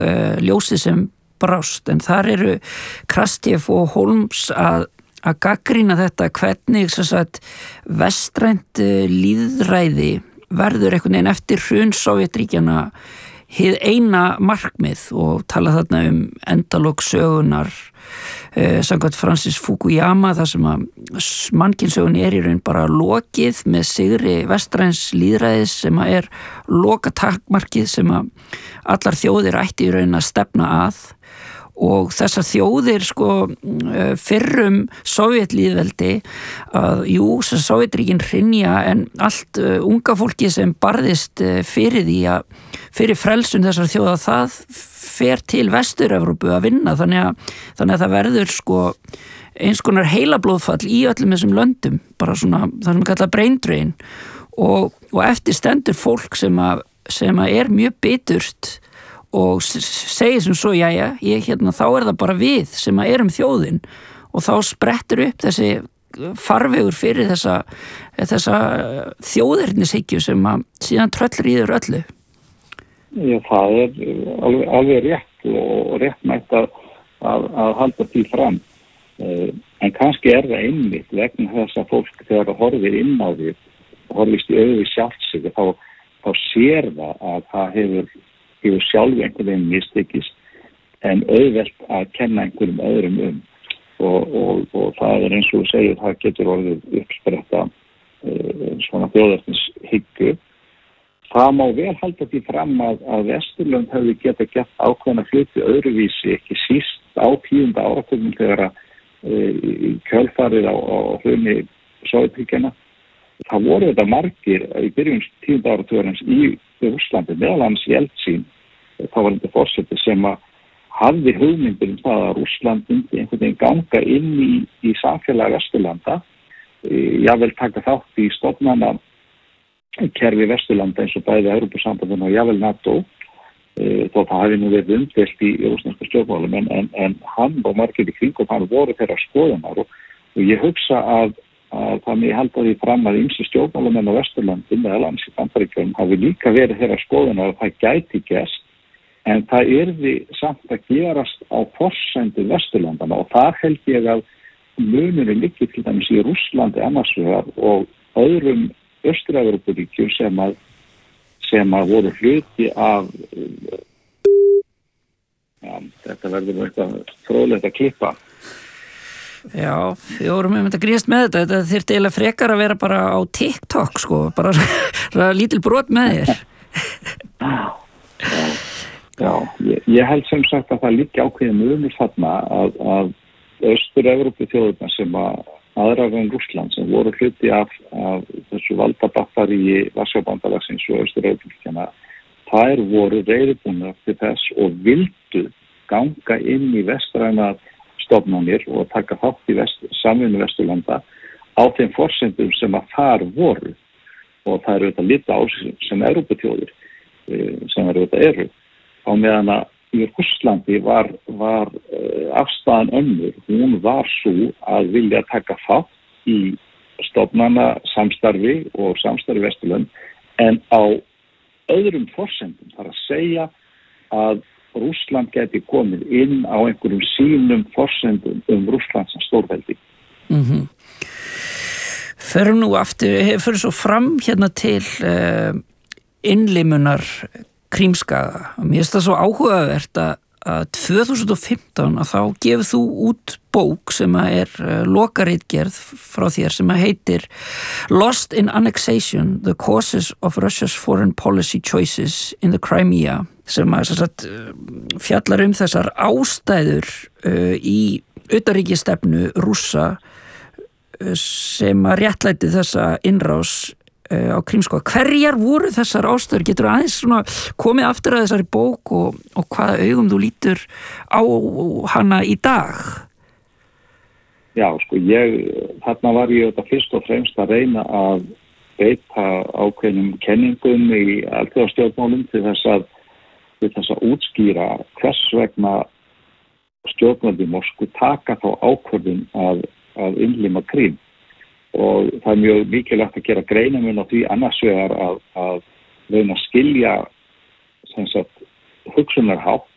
ljósið sem brást, en þar eru Krastev og Holmes að gagnrýna þetta hvernig vestrænt lýðræði verður einhvern veginn eftir hrun Sovétríkjanna hið eina markmið og tala þarna endalok sögunar samkvæmt Francis Fukuyama þar sem að mannkynssögunni í raun bara lokið með sigri vestræns lýðræðis sem að loka takmarkið sem að allar þjóðir ætti í raun að stefna að og þessar þjóðir fyrrum Sovétlýðveldi að Sovétríkin hrynja en allt unga fólki sem barðist fyrir því að fyrir frelsun þessar þjóða það fer til Vestur-Evrópu að vinna þannig að það verður eins konar heilablóðfall í öllum þessum löndum bara svona það sem kallað brain drain og eftir stendur fólk sem að mjög biturt og segir sem svo, þá það bara við sem að erum þjóðin og þá sprettur upp þessi farvegur fyrir þessa þjóðernishyggju sem að síðan tröllríður öllu. Já, það alveg rétt og réttmætt að halda því fram. En kannski það einmitt vegna þess að fólk þegar það horfir inn á því, horfist í augu sjálft sig, þá sér það að það hefur sjálf einhvern veginn mistekist en auðvelt að kenna einhverjum öðrum og það eins og þú segir, það getur orðið uppspretta svona þjóðernishyggju. Það má vel halda því fram að Vesturlönd hefði geta gert ákveðna hluti öðruvísi, ekki síst á 10. áratugnum þegar í kjölfarið á hruni Sovétríkjanna. Það voru þetta margir í byrjun 10. áratugarins í Rússlandi, meðal annars Jeltsín, þá var þetta forseti sem að hafði hugmyndir það að Rússland myndi einhvern veginn ganga inn í samfélag Vesturlanda, jafnvel taka þátt í stofnana kerfi Vesturlanda eins og bæði Evrópusambandinu og jafnvel NATO, þó það hafi nú verið umdeilt í rússneska stjórnmálum en hann og margir í kringum hann voru þeirra skoðunar og ég hugsa að það mig halda því fram að ýmsir stjórnmálamenn á Vesturlandi meðal annars í Bandaríkjunum hafi líka verið þeirra skoðunar að það gæti gerst en það yrði samt að gerast á forsendu Vesturlandana og þar held ég að munurinn liggi til dæmis í Rússlandi annars vegar og öðrum Austur-Evrópuríkjum sem að voru hluti af þetta verður nú eitthvað fróðlegt að klippa. Já, við vorum að grínast með þetta þyrfti eiginlega frekar að vera bara á TikTok bara lítil brot með þér. Já, ég held sem sagt að það líka ákveðin munur þarna að Austur-Evrópu þjóðurnar sem aðrar en Rússland sem voru hluti af þessu valdabattaríi Varsjárbandalagsins og Austur-Evrópuríkjanna, þær voru reiðubúnar til þess og vildu ganga inn í vestræna stofnanir og taka þátt í samvinnu Vesturlanda á þeim forsendum sem að þar voru og það eru þetta lita á sem Evrópuþjóðir sem eru á meðan að í Rússlandi var afstaðan önnur, hún var svo að vilja taka þátt í stofnana samstarfi og samstarfi Vesturlönd en á öðrum forsendum, þar að segja að Rússland geti komið inn á einhverjum sínum forsendum Rússland sem stórveldi. Förum nú aftur, förum svo fram hérna til innlimunar Krímskaga. Mér finnst það svo áhugavert að 2015 að þá gefur þú út bók sem að lokaritgerð frá þér sem að heitir Lost in Annexation, The Causes of Russia's Foreign Policy Choices in the Crimea sem að fjallar þessar ástæður í utanríkisstefnu Rússa sem að réttlæti þessa innrás á Krímskaga. Hverjar voru þessar ástæður? Getur aðeins komið aftur að þessari bók og hvaða augum þú lítur á hana í dag? Já, þarna var ég fyrst og fremst að reyna að beita ákveðnum kenningum í alþjóðastjórnmálum til þess að útskýra hvers vegna stjórnvöld í Moskvu taka þá ákvörðun að innlima Krím. Og það mjög mikilvægt að gera greinarmun á því annars vegar að reyna að skilja hugsunarhátt